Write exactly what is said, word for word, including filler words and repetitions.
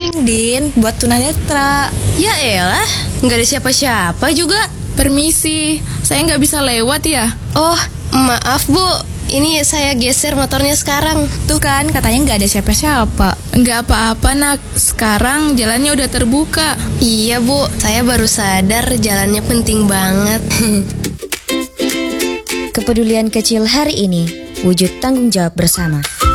Din, buat tunanetra. Ya elah, nggak ada siapa-siapa juga. Permisi, saya nggak bisa lewat ya? Oh, maaf Bu, ini saya geser motornya sekarang. Tuh kan, katanya nggak ada siapa-siapa. Nggak apa-apa nak, sekarang jalannya udah terbuka. Iya Bu, saya baru sadar jalannya penting banget. Kepedulian kecil hari ini, wujud tanggung jawab bersama.